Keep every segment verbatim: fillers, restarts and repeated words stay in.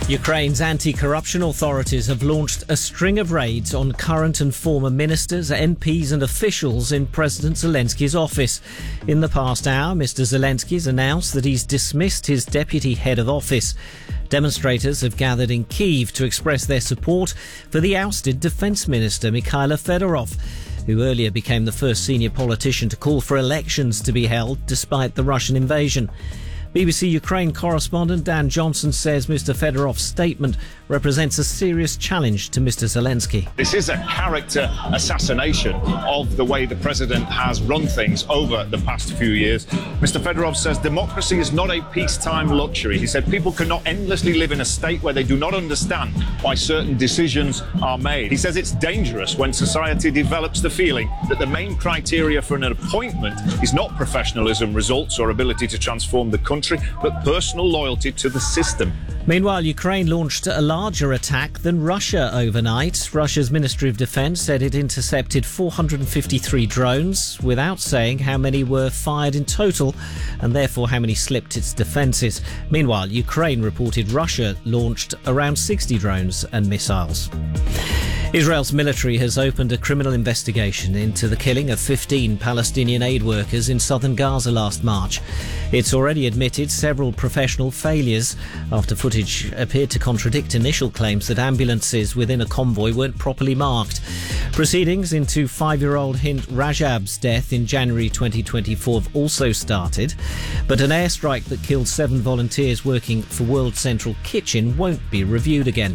Ukraine's anti-corruption authorities have launched a string of raids on current and former ministers, M Ps and officials in President Zelensky's office. In the past hour, Mister Zelensky has announced that he's dismissed his deputy head of office. Demonstrators have gathered in Kyiv to express their support for the ousted Defence Minister Mikhailo Fedorov, who earlier became the first senior politician to call for elections to be held despite the Russian invasion. B B C Ukraine correspondent Dan Johnson says Mister Fedorov's statement represents a serious challenge to Mister Zelensky. This is a character assassination of the way the president has run things over the past few years. Mister Fedorov says democracy is not a peacetime luxury. He said people cannot endlessly live in a state where they do not understand why certain decisions are made. He says it's dangerous when society develops the feeling that the main criteria for an appointment is not professionalism, results or ability to transform the country, but personal loyalty to the system. Meanwhile, Ukraine launched a larger attack than Russia overnight. Russia's Ministry of Defence said it intercepted four hundred fifty-three drones without saying how many were fired in total and therefore how many slipped its defences. Meanwhile, Ukraine reported Russia launched around sixty drones and missiles. Israel's military has opened a criminal investigation into the killing of fifteen Palestinian aid workers in southern Gaza last March. It's already admitted several professional failures after footage appeared to contradict initial claims that ambulances within a convoy weren't properly marked. Proceedings into five-year-old Hind Rajab's death in January twenty twenty-four have also started, but an airstrike that killed seven volunteers working for World Central Kitchen won't be reviewed again.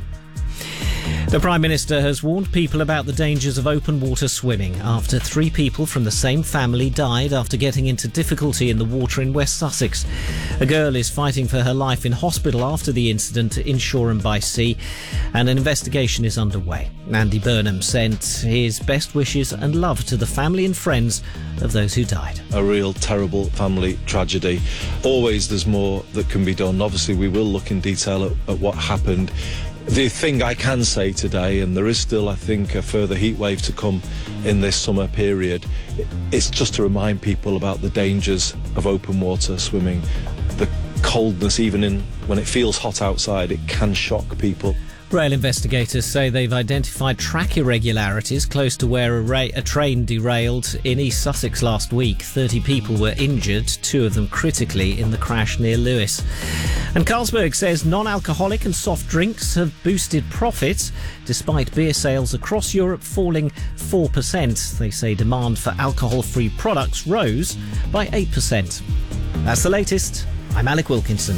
The Prime Minister has warned people about the dangers of open water swimming after three people from the same family died after getting into difficulty in the water in West Sussex. A girl is fighting for her life in hospital after the incident in Shoreham by Sea, and an investigation is underway. Andy Burnham sent his best wishes and love to the family and friends of those who died. A real terrible family tragedy. Always there's more that can be done. Obviously we will look in detail at, at what happened. The thing I can say today, and there is still, I think, a further heat wave to come in this summer period, it's just to remind people about the dangers of open water swimming. The coldness, even in when it feels hot outside, it can shock people. Rail investigators say they've identified track irregularities close to where a, ra- a train derailed in East Sussex last week. thirty people were injured, two of them critically, in the crash near Lewes. And Carlsberg says non-alcoholic and soft drinks have boosted profits despite beer sales across Europe falling four percent. They say demand for alcohol-free products rose by eight percent. That's the latest. I'm Alec Wilkinson.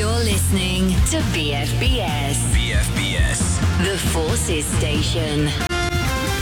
Listening to B F B S. B F B S. The Forces Station.